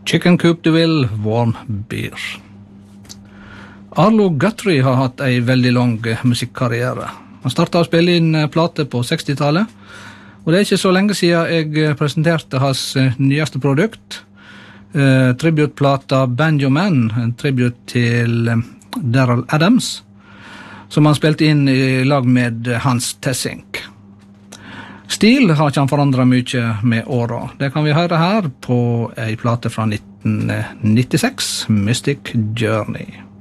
Chicken Coop du vil, warm beer. Arlo Guthrie har hatt en veldig lang musikkarriere. Han startet å spille inn plater på 60-tallet, og det er ikke så lenge siden jeg presenterte hans nyeste produkt, tributplata Banjo Man, en tribut til Daryl Adams, som han spilte inn i lag med Hans Tessink. Stil har ikke han forandret mye med åra. Det kan vi høre her på en plate fra 1996, Mystic Journey.